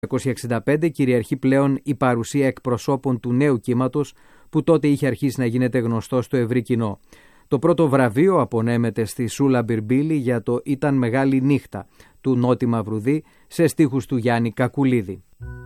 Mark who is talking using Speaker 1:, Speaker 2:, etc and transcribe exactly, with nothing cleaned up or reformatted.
Speaker 1: δεκαεννιακόσια εξήντα πέντε κυριαρχεί πλέον η παρουσία εκπροσώπων του νέου κύματος που τότε είχε αρχίσει να γίνεται γνωστό στο ευρύ κοινό. Το πρώτο βραβείο απονέμεται στη Σούλα Μπιρμπίλη για το «Ήταν μεγάλη νύχτα» του Νότι Μαυρουδή σε στίχους του Γιάννη Κακουλίδη.